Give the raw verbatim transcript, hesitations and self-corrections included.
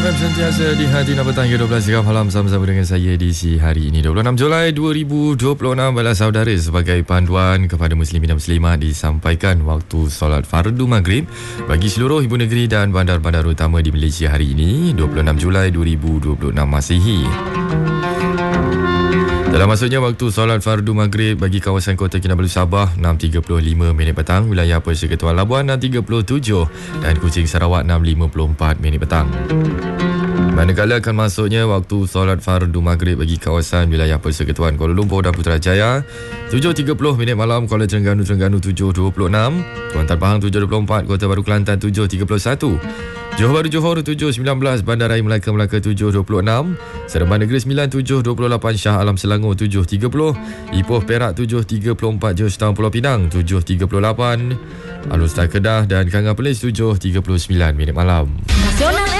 F M sentiasa di hati nak petang hingga dua belas tiga puluh malam sama-sama dengan saya edisi hari ini dua puluh enam Julai dua ribu dua puluh enam. Baiklah saudara, sebagai panduan kepada muslimin dan muslimat disampaikan waktu solat fardu maghrib bagi seluruh ibu negeri dan bandar-bandar utama di Malaysia hari ini dua puluh enam Julai dua ribu dua puluh enam Masihi. Dalam masuknya waktu solat fardu maghrib bagi kawasan Kota Kinabalu Sabah enam tiga puluh lima minit petang, wilayah Persekutuan Labuan enam tiga puluh tujuh dan Kuching Sarawak enam lima puluh empat minit petang. Manakala akan masuknya waktu solat fardu maghrib bagi kawasan wilayah Persekutuan Kuala Lumpur dan Putrajaya tujuh tiga puluh minit malam, Kuala Terengganu Terengganu tujuh dua puluh enam, Kuantan Pahang tujuh dua puluh empat, Kota Baru Kelantan tujuh tiga puluh satu, Johor Bahru Johor tujuh sembilan belas, Bandaraya Melaka Melaka tujuh dua puluh enam, Seremban Negeri sembilan tujuh dua puluh lapan, Shah Alam Selangor tujuh tiga puluh, Ipoh Perak tujuh tiga puluh empat, Georgetown Pulau Pinang tujuh tiga puluh lapan, Alun Star Kedah dan Kangar Perlis tujuh tiga puluh sembilan minit malam. Nasional